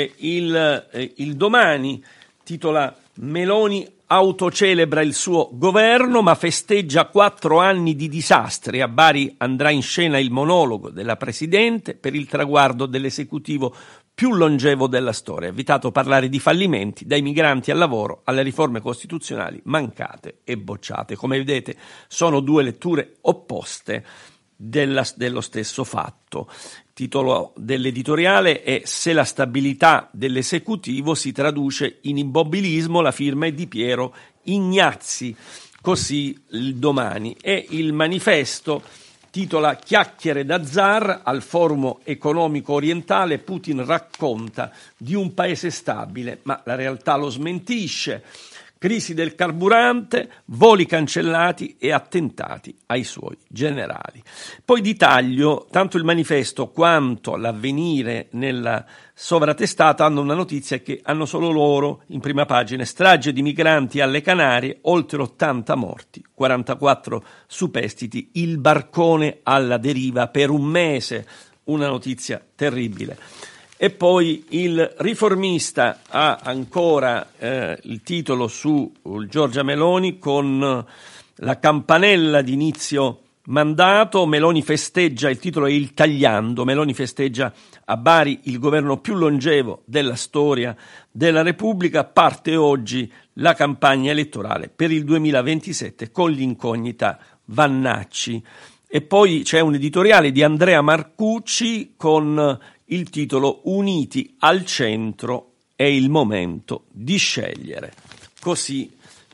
il Domani titola Meloni autocelebra il suo governo ma festeggia 4 anni di disastri. A Bari andrà in scena il monologo della Presidente per il traguardo dell'esecutivo più longevo della storia. È evitato parlare di fallimenti, dai migranti al lavoro alle riforme costituzionali mancate e bocciate. Come vedete, sono due letture opposte dello stesso fatto. Il titolo dell'editoriale è Se la stabilità dell'esecutivo si traduce in immobilismo, la firma è di Piero Ignazzi. Così il Domani. E il Manifesto titola Chiacchiere da zar, al Forum economico orientale Putin racconta di un paese stabile, ma la realtà lo smentisce. Crisi del carburante, voli cancellati e attentati ai suoi generali. Poi di taglio, tanto il Manifesto quanto l'Avvenire nella sovratestata hanno una notizia che hanno solo loro in prima pagina: strage di migranti alle Canarie, oltre 80 morti, 44 superstiti, il barcone alla deriva per un mese, una notizia terribile. E poi il Riformista ha ancora il titolo su Giorgia Meloni con la campanella di inizio mandato. Meloni festeggia, il titolo è Il tagliando, Meloni festeggia a Bari il governo più longevo della storia della Repubblica. Parte oggi la campagna elettorale per il 2027 con l'incognita Vannacci. E poi c'è un editoriale di Andrea Marcucci con il titolo Uniti al centro, è il momento di scegliere. Così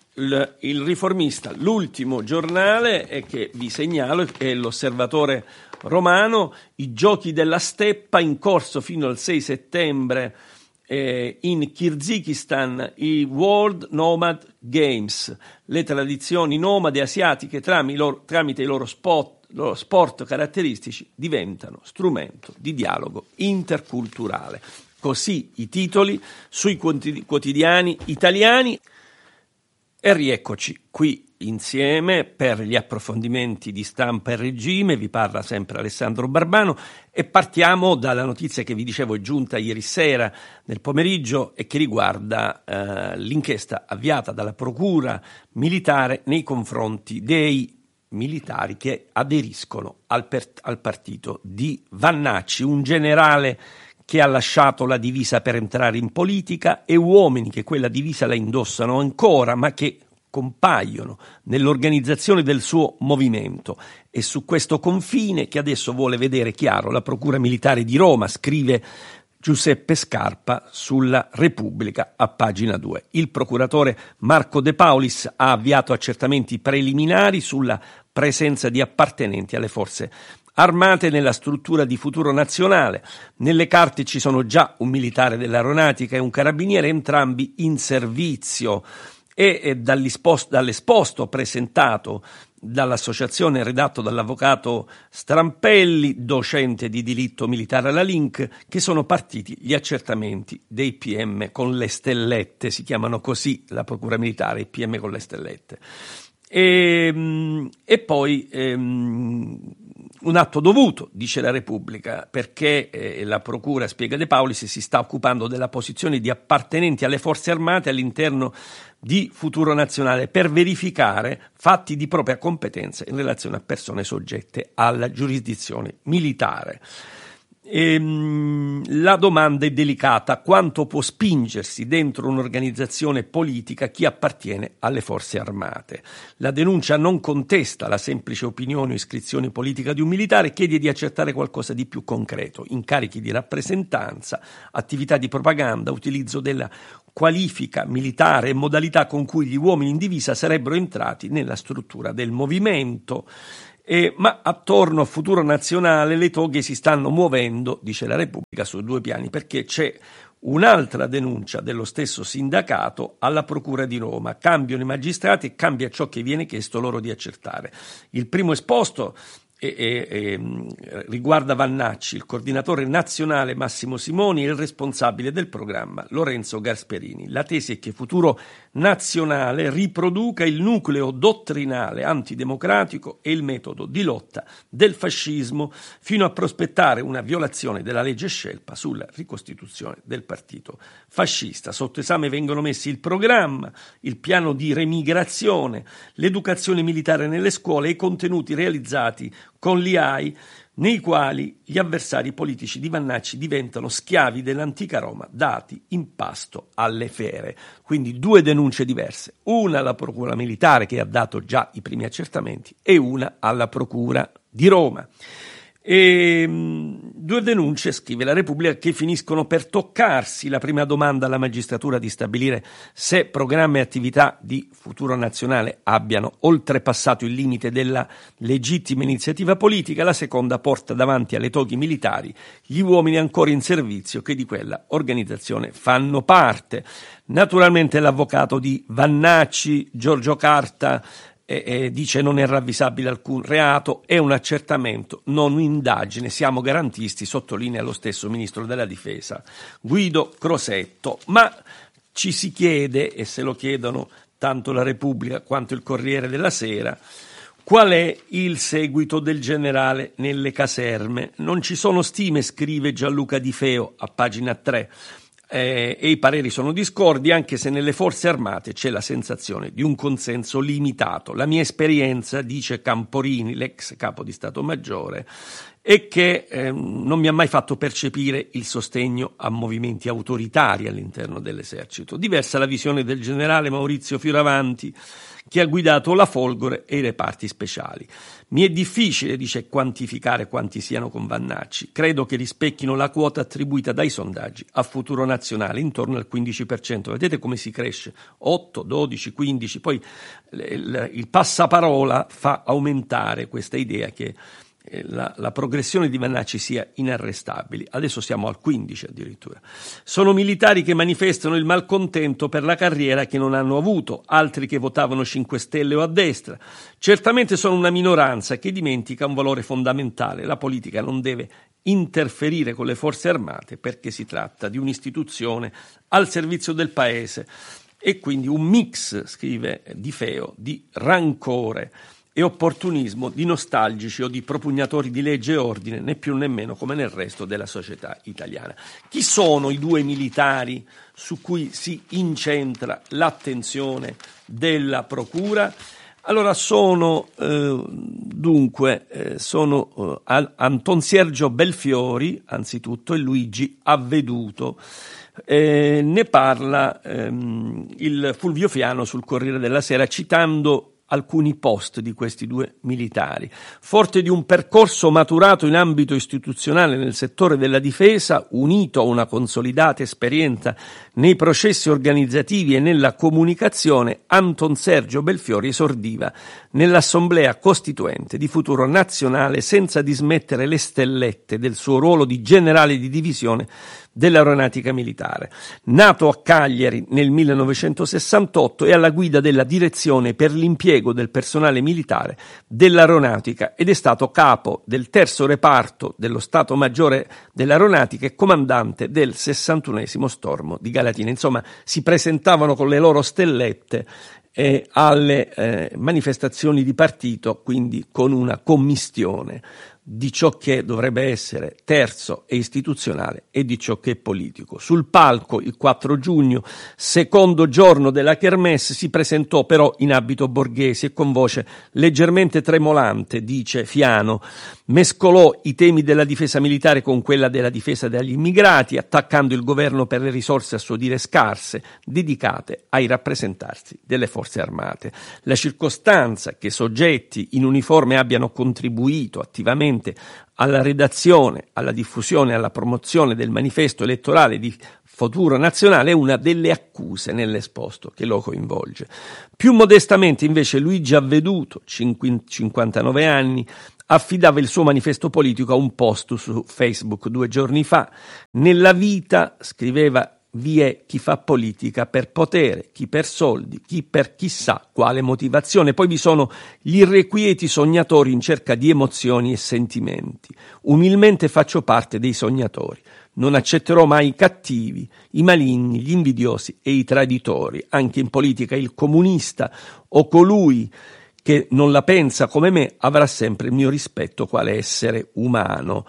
il Riformista. L'ultimo giornale che vi segnalo è l'Osservatore Romano, i giochi della steppa in corso fino al 6 settembre in Kirghizistan, i World Nomad Games, le tradizioni nomade asiatiche tramite i loro sport caratteristici diventano strumento di dialogo interculturale. Così i titoli sui quotidiani italiani. E rieccoci qui insieme per gli approfondimenti di Stampa e Regime. Vi parla sempre Alessandro Barbano e partiamo dalla notizia che vi dicevo è giunta ieri sera nel pomeriggio e che riguarda l'inchiesta avviata dalla Procura militare nei confronti dei militari che aderiscono al partito di Vannacci, un generale che ha lasciato la divisa per entrare in politica e uomini che quella divisa la indossano ancora, ma che compaiono nell'organizzazione del suo movimento. E su questo confine che adesso vuole vedere chiaro la Procura Militare di Roma, scrive Giuseppe Scarpa sulla Repubblica a pagina 2. Il procuratore Marco De Paulis ha avviato accertamenti preliminari sulla presenza di appartenenti alle forze armate nella struttura di Futuro Nazionale. Nelle carte ci sono già un militare dell'aeronautica e un carabiniere, entrambi in servizio. E dall'esposto presentato dall'associazione redatto dall'avvocato Strampelli, docente di diritto militare alla Link, che sono partiti gli accertamenti dei PM con le stellette, si chiamano così la Procura Militare, i PM con le stellette. E poi un atto dovuto, dice la Repubblica, perché la Procura, spiega De Paulis, si sta occupando della posizione di appartenenti alle forze armate all'interno di Futuro Nazionale per verificare fatti di propria competenza in relazione a persone soggette alla giurisdizione militare. La domanda è delicata: quanto può spingersi dentro un'organizzazione politica chi appartiene alle forze armate? La denuncia non contesta la semplice opinione o iscrizione politica di un militare, chiede di accertare qualcosa di più concreto: incarichi di rappresentanza, attività di propaganda, utilizzo della qualifica militare e modalità con cui gli uomini in divisa sarebbero entrati nella struttura del movimento. Ma attorno a Futuro Nazionale le toghe si stanno muovendo, dice la Repubblica, su due piani, perché c'è un'altra denuncia dello stesso sindacato alla Procura di Roma. Cambiano i magistrati e cambia ciò che viene chiesto loro di accertare. Il primo esposto riguarda Vannacci, il coordinatore nazionale Massimo Simoni e il responsabile del programma Lorenzo Gasperini. La tesi è che Futuro Nazionale riproduca il nucleo dottrinale antidemocratico e il metodo di lotta del fascismo, fino a prospettare una violazione della legge Scelpa sulla ricostituzione del partito fascista. Sotto esame vengono messi il programma, il piano di remigrazione, l'educazione militare nelle scuole e i contenuti realizzati con l'IAI, nei quali gli avversari politici di Vannacci diventano schiavi dell'antica Roma, dati in pasto alle fere. Quindi due denunce diverse, una alla Procura Militare, che ha dato già i primi accertamenti, e una alla Procura di Roma. Due denunce, scrive la Repubblica, che finiscono per toccarsi. La prima domanda alla magistratura di stabilire se programma e attività di Futuro Nazionale abbiano oltrepassato il limite della legittima iniziativa politica. La seconda porta davanti alle toghe militari gli uomini ancora in servizio che di quella organizzazione fanno parte. Naturalmente l'avvocato di Vannacci, Giorgio Carta, dice non è ravvisabile alcun reato, è un accertamento, non un'indagine, siamo garantisti, sottolinea lo stesso ministro della difesa Guido Crosetto. Ma ci si chiede, e se lo chiedono tanto la Repubblica quanto il Corriere della Sera, qual è il seguito del generale nelle caserme? Non ci sono stime, scrive Gianluca Di Feo a pagina 3. E i pareri sono discordi, anche se nelle forze armate c'è la sensazione di un consenso limitato. La mia esperienza, dice Camporini, l'ex capo di Stato Maggiore, è che non mi ha mai fatto percepire il sostegno a movimenti autoritari all'interno dell'esercito. Diversa la visione del generale Maurizio Fioravanti, che ha guidato la Folgore e i reparti speciali. Mi è difficile, dice, quantificare quanti siano con Vannacci. Credo che rispecchino la quota attribuita dai sondaggi a Futuro Nazionale, intorno al 15%. Vedete come si cresce? 8, 12, 15. Poi il passaparola fa aumentare questa idea che la progressione di Vannacci sia inarrestabile. Adesso siamo al 15 addirittura. Sono militari che manifestano il malcontento per la carriera che non hanno avuto, altri che votavano 5 Stelle o a destra. Certamente sono una minoranza che dimentica un valore fondamentale: la politica non deve interferire con le forze armate perché si tratta di un'istituzione al servizio del paese. E quindi un mix, scrive Di Feo, di rancore e opportunismo, di nostalgici o di propugnatori di legge e ordine, né più né meno come nel resto della società italiana. Chi sono i due militari su cui si incentra l'attenzione della Procura? Allora sono Anton Sergio Belfiori, anzitutto, e Luigi Avveduto. Ne parla il Fulvio Fiano sul Corriere della Sera, citando alcuni post di questi due militari. Forte di un percorso maturato in ambito istituzionale nel settore della difesa, unito a una consolidata esperienza nei processi organizzativi e nella comunicazione, Anton Sergio Belfiori esordiva nell'assemblea costituente di Futuro Nazionale senza dismettere le stellette del suo ruolo di generale di divisione dell'aeronautica militare. Nato a Cagliari nel 1968, è alla guida della direzione per l'impiego del personale militare dell'aeronautica ed è stato capo del terzo reparto dello Stato Maggiore dell'Aeronautica e comandante del 61esimo Stormo di Galatina. Insomma, si presentavano con le loro stellette alle manifestazioni di partito, quindi con una commistione di ciò che dovrebbe essere terzo e istituzionale e di ciò che è politico. Sul palco il 4 giugno, secondo giorno della kermesse, si presentò però in abito borghese e con voce leggermente tremolante, dice Fiano, mescolò i temi della difesa militare con quella della difesa dagli immigrati, attaccando il governo per le risorse a suo dire scarse, dedicate ai rappresentanti delle forze armate. La circostanza che soggetti in uniforme abbiano contribuito attivamente alla redazione, alla diffusione e alla promozione del manifesto elettorale di Futuro Nazionale è una delle accuse nell'esposto che lo coinvolge. Più modestamente invece Luigi Avveduto, 59 anni, affidava il suo manifesto politico a un post su Facebook 2 giorni fa. Nella vita, scriveva, vi è chi fa politica per potere, chi per soldi, chi per chissà quale motivazione. Poi vi sono gli irrequieti sognatori in cerca di emozioni e sentimenti. Umilmente faccio parte dei sognatori. Non accetterò mai i cattivi, i maligni, gli invidiosi e i traditori. Anche in politica il comunista o colui che non la pensa come me avrà sempre il mio rispetto quale essere umano.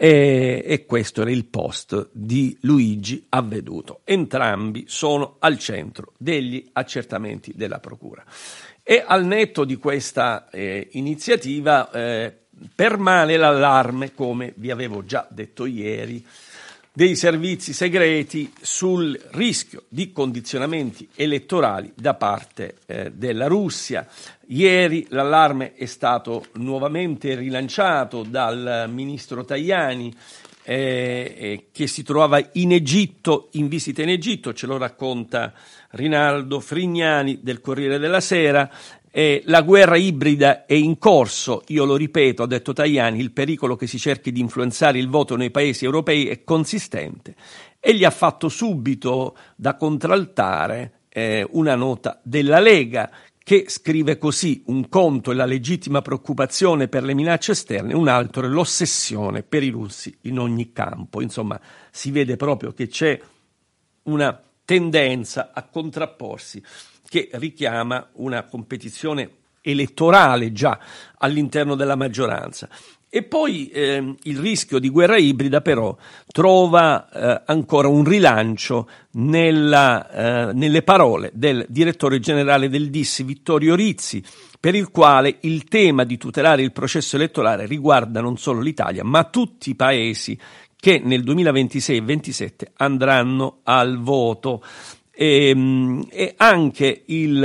E questo era il post di Luigi Avveduto. Entrambi sono al centro degli accertamenti della Procura. E al netto di questa iniziativa permane l'allarme, come vi avevo già detto ieri, dei servizi segreti sul rischio di condizionamenti elettorali da parte della Russia. Ieri l'allarme è stato nuovamente rilanciato dal ministro Tajani che si trovava in Egitto, in visita in Egitto, ce lo racconta Rinaldo Frignani del Corriere della Sera. La guerra ibrida è in corso, io lo ripeto, ha detto Tajani, il pericolo che si cerchi di influenzare il voto nei paesi europei è consistente, e gli ha fatto subito da contraltare una nota della Lega che scrive così: un conto è la legittima preoccupazione per le minacce esterne, un altro è l'ossessione per i russi in ogni campo. Insomma, si vede proprio che c'è una tendenza a contrapporsi che richiama una competizione elettorale già all'interno della maggioranza. E poi il rischio di guerra ibrida però trova ancora un rilancio nelle parole del direttore generale del DIS Vittorio Rizzi, per il quale il tema di tutelare il processo elettorale riguarda non solo l'Italia ma tutti i paesi che nel 2026 e 2027 andranno al voto. E anche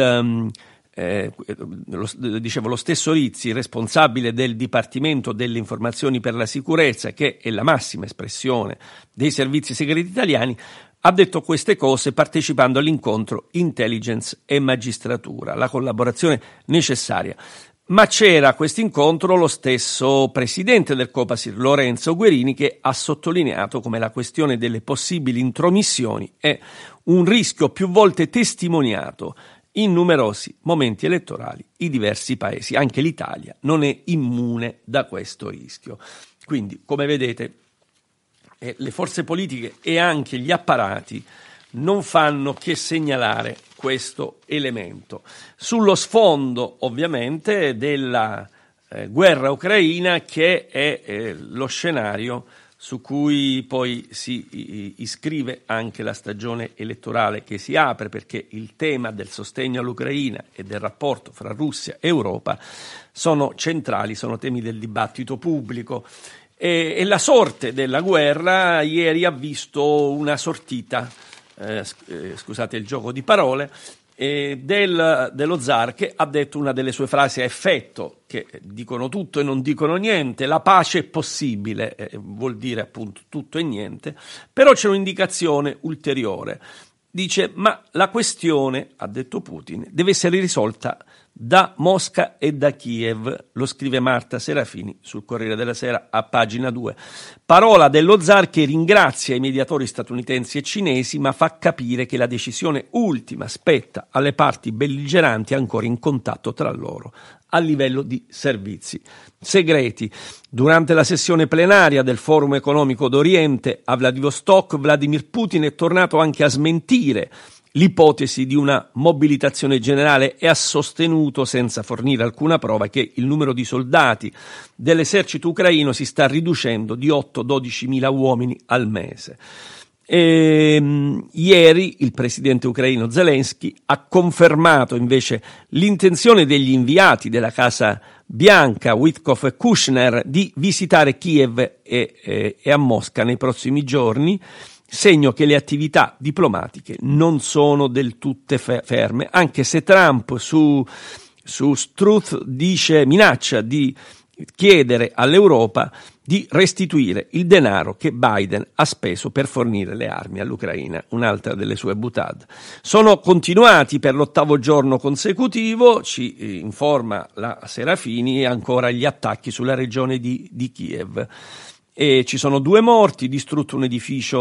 lo stesso Rizzi, responsabile del Dipartimento delle Informazioni per la Sicurezza, che è la massima espressione dei servizi segreti italiani, ha detto queste cose partecipando all'incontro Intelligence e Magistratura, la collaborazione necessaria. Ma c'era a questo incontro lo stesso presidente del Copasir, Lorenzo Guerini, che ha sottolineato come la questione delle possibili intromissioni è un rischio più volte testimoniato in numerosi momenti elettorali in diversi paesi. Anche l'Italia non è immune da questo rischio. Quindi, come vedete, le forze politiche e anche gli apparati non fanno che segnalare questo elemento. Sullo sfondo, ovviamente, della guerra ucraina, che è lo scenario su cui poi si iscrive anche la stagione elettorale che si apre, perché il tema del sostegno all'Ucraina e del rapporto fra Russia e Europa sono centrali, sono temi del dibattito pubblico. E la sorte della guerra ieri ha visto una sortita, scusate il gioco di parole, dello zar, che ha detto una delle sue frasi a effetto, che dicono tutto e non dicono niente. La pace è possibile, vuol dire appunto tutto e niente, però c'è un'indicazione ulteriore. Dice: ma la questione, ha detto Putin, deve essere risolta da Mosca e da Kiev, lo scrive Marta Serafini sul Corriere della Sera a pagina 2. Parola dello zar che ringrazia i mediatori statunitensi e cinesi, ma fa capire che la decisione ultima spetta alle parti belligeranti ancora in contatto tra loro a livello di servizi segreti. Durante la sessione plenaria del Forum economico d'Oriente a Vladivostok, Vladimir Putin è tornato anche a smentire l'ipotesi di una mobilitazione generale e ha sostenuto, senza fornire alcuna prova, che il numero di soldati dell'esercito ucraino si sta riducendo di 8-12 mila uomini al mese. Ieri il presidente ucraino Zelensky ha confermato invece l'intenzione degli inviati della Casa Bianca, Witkoff e Kushner, di visitare Kiev e a Mosca nei prossimi giorni, segno che le attività diplomatiche non sono del tutto ferme, anche se Trump su Truth minaccia di chiedere all'Europa di restituire il denaro che Biden ha speso per fornire le armi all'Ucraina, un'altra delle sue boutade. Sono continuati per l'8º giorno consecutivo, ci informa la Serafini, ancora gli attacchi sulla regione di Kiev. E ci sono 2 morti, distrutto un edificio